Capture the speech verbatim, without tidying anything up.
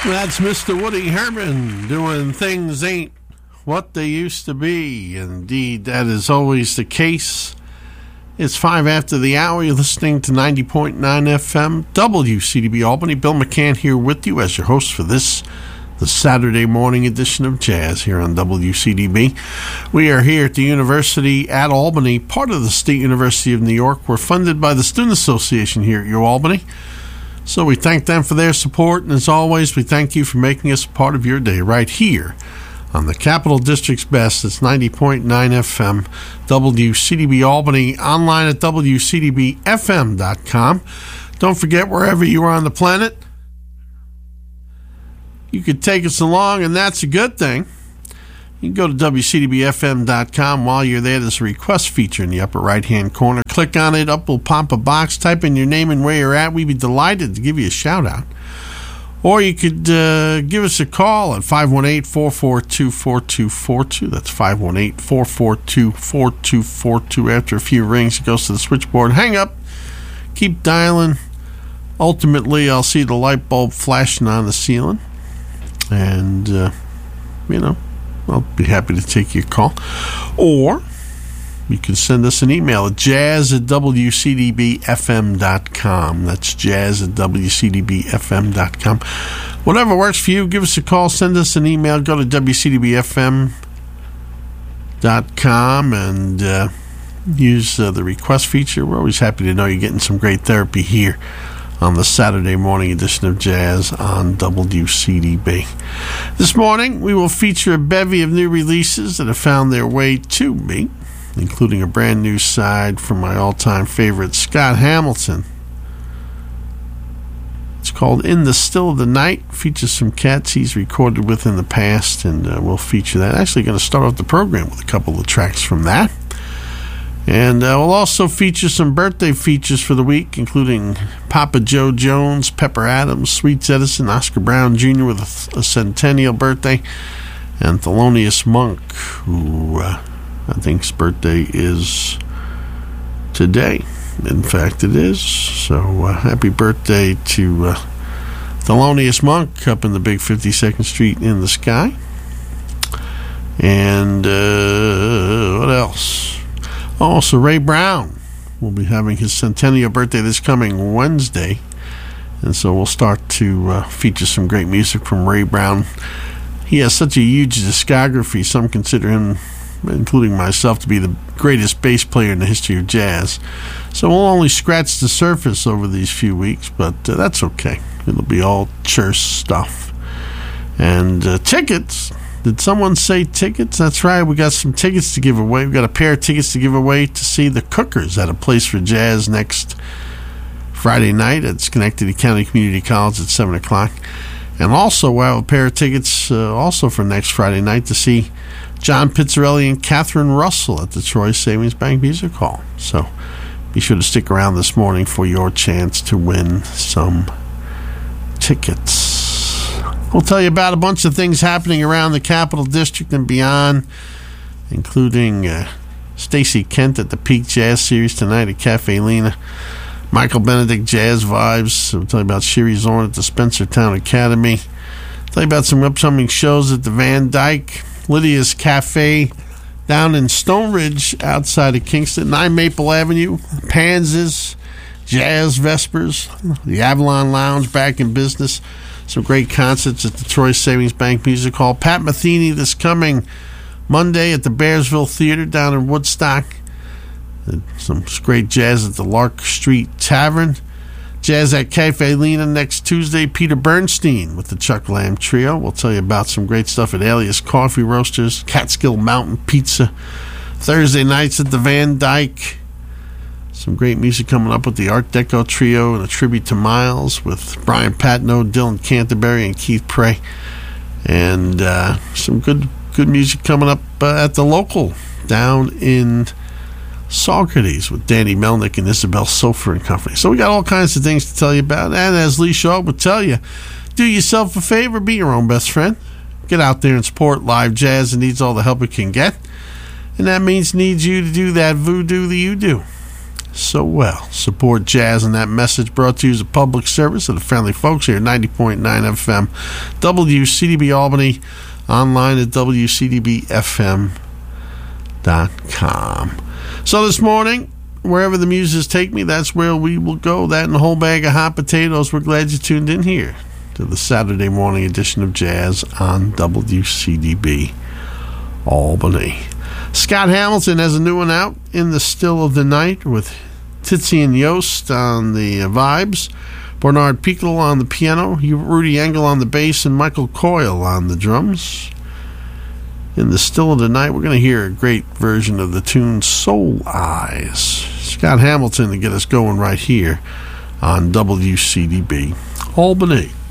That's Mister Woody Herman doing Things Ain't What They Used to Be. Indeed, that is always the case. It's five after the hour. You're listening to ninety point nine F M, W C D B Albany. Bill McCann here with you as your host for this, the Saturday morning edition of Jazz here on W C D B. We are here at the University at Albany, part of the State University of New York. We're funded by the Student Association here at UAlbany. So we thank them for their support, and as always, we thank you for making us a part of your day right here on the Capital District's best. It's ninety point nine F M, W C D B Albany, online at W C D B F M dot com. Don't forget, wherever you are on the planet, you could take us along, and that's a good thing. You can go to W C D B F M dot com. While you're there, there's a request feature in the upper right-hand corner. Click on it. Up will pop a box. Type in your name and where you're at. We'd be delighted to give you a shout-out. Or you could uh, give us a call at five one eight, four four two, four two four two. That's five one eight, four four two, four two four two. After a few rings, it goes to the switchboard. Hang up. Keep dialing. Ultimately, I'll see the light bulb flashing on the ceiling. And, uh, you know, I'll be happy to take your call. Or you can send us an email at jazz at W C D B F M dot com. That's jazz at W C D B F M dot com. Whatever works for you, give us a call, send us an email, go to W C D B F M dot com and uh, use uh, the request feature. We're always happy to know you're getting some great therapy here on the Saturday morning edition of Jazz on W C D B. This morning, we will feature a bevy of new releases that have found their way to me, including a brand new side from my all-time favorite, Scott Hamilton. It's called In the Still of the Night. Features some cats he's recorded with in the past, and uh, we'll feature that. Actually going to start off the program with a couple of tracks from that. And uh, we'll also feature some birthday features for the week, including Papa Joe Jones, Pepper Adams, Sweets Edison, Oscar Brown Junior with a, a centennial birthday, and Thelonious Monk, who uh, I think's birthday is today. In fact, it is. So uh, happy birthday to uh, Thelonious Monk up in the big fifty-second Street in the sky. And uh, what else? Also, Ray Brown will be having his centennial birthday this coming Wednesday. And so we'll start to uh, feature some great music from Ray Brown. He has such a huge discography. Some consider him, including myself, to be the greatest bass player in the history of jazz. So we'll only scratch the surface over these few weeks, but uh, that's okay. It'll be all church stuff. And uh, tickets... Did someone say tickets? That's right. We got some tickets to give away. We got a pair of tickets to give away to see the Cookers at A Place for Jazz next Friday night at Schenectady County Community College at seven o'clock. And also, we'll have a pair of tickets uh, also for next Friday night to see John Pizzarelli and Catherine Russell at the Troy Savings Bank Music Hall. So be sure to stick around this morning for your chance to win some tickets. We'll tell you about a bunch of things happening around the Capital District and beyond, including uh, Stacey Kent at the Peak Jazz Series tonight at Cafe Lena, Michael Benedict Jazz Vibes. We'll tell you about Sherry Zorn at the Spencertown Academy. Tell you about some upcoming shows at the Van Dyke, Lydia's Cafe down in Stone Ridge outside of Kingston, nine Maple Avenue, Panzas, Jazz Vespers, the Avalon Lounge back in business. Some great concerts at the Troy Savings Bank Music Hall. Pat Metheny this coming Monday at the Bearsville Theater down in Woodstock. Some great jazz at the Lark Street Tavern. Jazz at Cafe Lena next Tuesday. Peter Bernstein with the Chuck Lamb Trio. We'll tell you about some great stuff at Alias Coffee Roasters. Catskill Mountain Pizza. Thursday nights at the Van Dyke. Some great music coming up with the Art Deco Trio and a tribute to Miles with Brian Patno, Dylan Canterbury, and Keith Prey. And uh, some good good music coming up uh, at the local down in Saugerties with Danny Melnick and Isabel Sofer and Company. So we got all kinds of things to tell you about. And as Lee Shaw would tell you, do yourself a favor, be your own best friend. Get out there and support live jazz. It needs all the help it can get. And that means needs you to do that voodoo that you do. so well. Support jazz, and that message brought to you as a public service of the friendly folks here at ninety point nine F M W C D B Albany, online at W C D B F M dot com. So this morning, wherever the muses take me, that's where we will go. That and a whole bag of hot potatoes. We're glad you tuned in here to the Saturday morning edition of Jazz on W C D B Albany. Scott Hamilton has a new one out, In the Still of the Night, with Titzian Yost on the uh, vibes, Bernard Pickel on the piano, Rudy Engel on the bass, and Michael Coyle on the drums. In the Still of the Night, we're going to hear a great version of the tune Soul Eyes. Scott Hamilton to get us going right here on W C D B Albany.